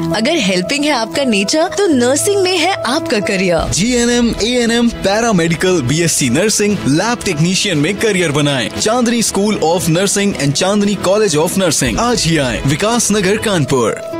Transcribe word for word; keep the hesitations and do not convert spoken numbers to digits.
अगर हेल्पिंग है आपका नेचर तो नर्सिंग में है आपका career. G N M, A N M, paramedical, B S C nursing, lab technician में करियर बनाएं। चांदनी school of nursing and Chandni college of nursing. आज ही आए, विकास नगर, कानपुर।